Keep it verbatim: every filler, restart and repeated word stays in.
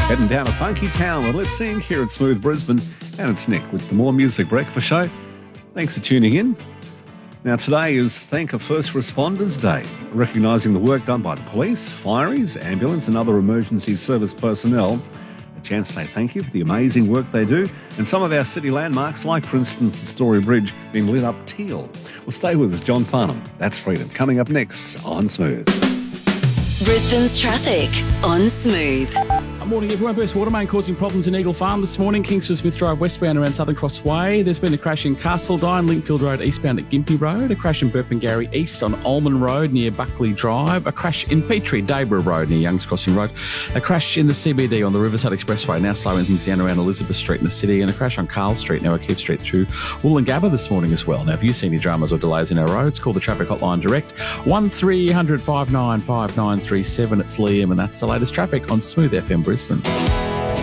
Heading down a funky town with Lip Sync here at Smooth Brisbane. And it's Nick with the More Music Breakfast Show. Thanks for tuning in. Now today is Thank a First Responders Day, recognising the work done by the police, fireys, ambulance and other emergency service personnel. A chance to say thank you for the amazing work they do, and some of our city landmarks, like for instance the Story Bridge, being lit up teal. Well, stay with us, John Farnham. That's Freedom. Coming up next on Smooth. Brisbane's traffic on Smooth. Morning everyone. Burst water main causing problems in Eagle Farm this morning. Kingsford Smith Drive westbound around Southern Cross Way. There's been a crash in Castledine, Linkfield Road eastbound at Gympie Road. A crash in Burpengary east on Allman Road near Buckley Drive. A crash in Petrie, Dayborough Road near Youngs Crossing Road. A crash in the C B D on the Riverside Expressway, now slowing things down around Elizabeth Street in the city. And a crash on Carl Street, now O'Keefe Street through Wollongabba this morning as well. Now, if you see any dramas or delays in our roads, call the traffic hotline direct. one three hundred five nine five nine three seven. It's Liam, and that's the latest traffic on Smooth F M Brisbane.